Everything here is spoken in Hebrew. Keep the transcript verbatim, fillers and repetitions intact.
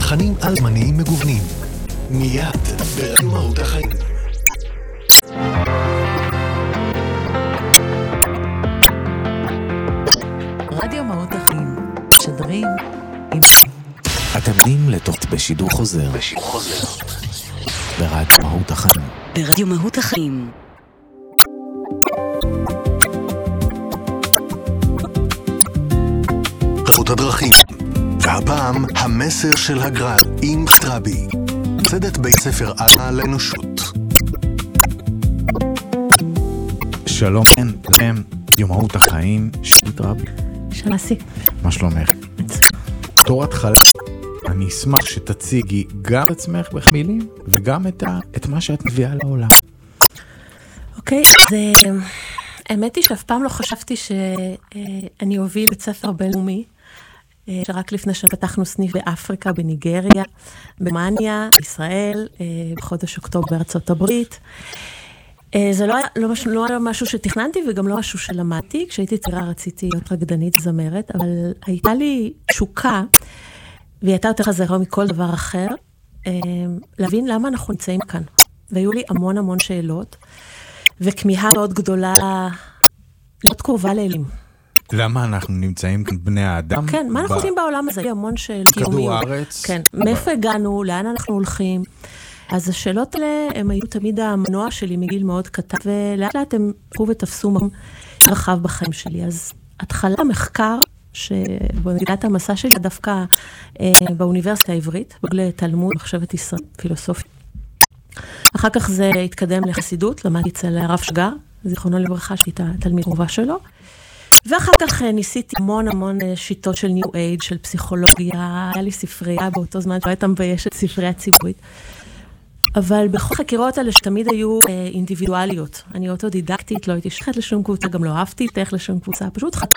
תכנים על-זמניים מגוונים. מיד ברדיו מהות החיים. רדיו מהות החיים. משדרים עם... אתם עדים לתוכנית בשידור חוזר. בשידור חוזר. ברדיו מהות החיים. ברדיו מהות החיים. רבות הדרכים. והפעם המסר של הגר"א עם רבי. צדת בית ספר על לאנושות. שלום לכם, רדיו מהות החיים, שית רבי. שלסי. מה שלומך? בתור התחלה, אני אשמח שתציגי גם את עצמך במילים וגם את, ה, את מה שאת מביאה לעולם. אוקיי, אז האמת היא שאף פעם לא חשבתי שאני אוביל בית ספר בינלאומי, שרק לפני שפתחנו סניף באפריקה, בניגריה, ברומניה, ישראל, בחודש אוקטובר בארצות הברית. זה לא היה, לא, לא היה משהו שתכננתי וגם לא משהו שלמדתי. כשהייתי צעירה רציתי להיות רקדנית זמרת, אבל הייתה לי תשוקה, והיא הייתה יותר חזרה מכל דבר אחר, להבין למה אנחנו נמצאים כאן. והיו לי המון המון שאלות, וכמיהה מאוד גדולה להיות קרובה לאלים. למה אנחנו נמצאים כאן בני האדם? כן, מה אנחנו עושים בעולם הזה? המון שאלות. כדור הארץ? כן, מאיפה הגענו, לאן אנחנו הולכים? אז השאלות האלה, הם היו תמיד המנוע שלי מגיל מאוד קטן, ולאט לאט הם פרו ותפסו מקום רחב בחיים שלי. אז התחלה המחקר, שבנקודת המסע שלי, דווקא אה, באוניברסיטה העברית, בגלל תלמוד, מחשבת ישראל, פילוסופיה. אחר כך זה התקדם לחסידות, למדתי אצל הרב שגר, זיכרונו לברכה, שהייתה תלמיד קרובה שלו. ואחר כך ניסיתי המון המון שיטות של ניו אייג', של פסיכולוגיה, היה לי ספרייה באותו זמן, שלא הייתה מביישת ספרייה ציבורית. אבל בכל חקירות האלה שתמיד היו אינדיבידואליות. אני אוטודידקטית, לא הייתי שייכת לשום קבוצה, גם לא אהבתי תלך לשום קבוצה, פשוט